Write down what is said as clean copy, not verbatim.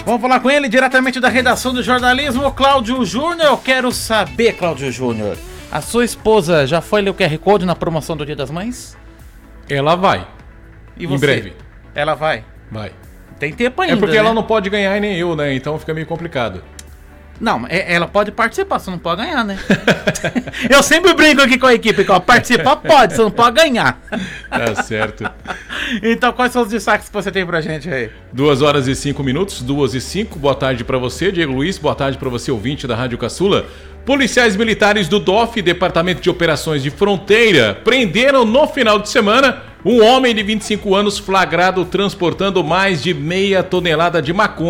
Vamos falar com ele diretamente da redação do jornalismo, Cláudio Júnior. Eu quero saber, Cláudio Júnior, a sua esposa já foi ler o QR Code na promoção do Dia das Mães? Ela vai. E você? Em breve. Ela vai? Vai. Tem tempo ainda, É porque né? ela não pode ganhar e nem eu, né? Então fica meio complicado. Não, ela pode participar, você não pode ganhar, né? Eu sempre brinco aqui com a equipe, que participar pode, você não pode ganhar. Tá certo. Então, quais são os destaques que você tem pra gente aí? 2h05, 2h05. Boa tarde pra você, Diego Luiz. Boa tarde pra você, ouvinte da Rádio Caçula. Policiais militares do DOF, Departamento de Operações de Fronteira, prenderam no final de semana um homem de 25 anos flagrado transportando mais de meia tonelada de maconha